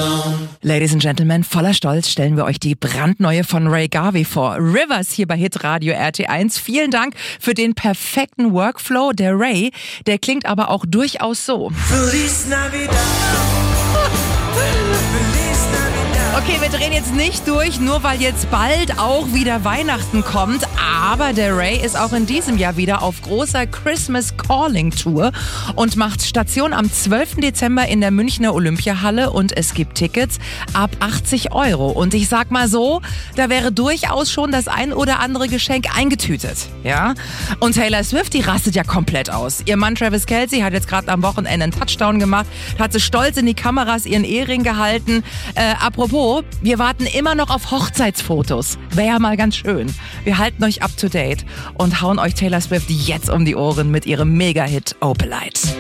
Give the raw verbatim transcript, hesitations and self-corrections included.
alone. Ladies and Gentlemen, voller Stolz stellen wir euch die brandneue von Ray Garvey vor. Rivers hier bei Hitradio R T eins. Vielen Dank für den perfekten Workflow. Der Ray, der klingt aber auch durchaus so. Feliz Navidad. Okay, wir drehen jetzt nicht durch, nur weil jetzt bald auch wieder Weihnachten kommt. Aber der Ray ist auch in diesem Jahr wieder auf großer Christmas Calling Tour und macht Station am zwölften Dezember in der Münchner Olympiahalle und es gibt Tickets ab achtzig Euro. Und ich sag mal so, da wäre durchaus schon das ein oder andere Geschenk eingetütet. Ja? Und Taylor Swift, die rastet ja komplett aus. Ihr Mann Travis Kelce hat jetzt gerade am Wochenende einen Touchdown gemacht, hat sie stolz in die Kameras ihren Ehering gehalten. Äh, apropos, wir warten immer noch auf Hochzeitsfotos. Wäre ja mal ganz schön. Wir halten euch up to date und hauen euch Taylor Swift jetzt um die Ohren mit ihrem Mega-Hit Opalite.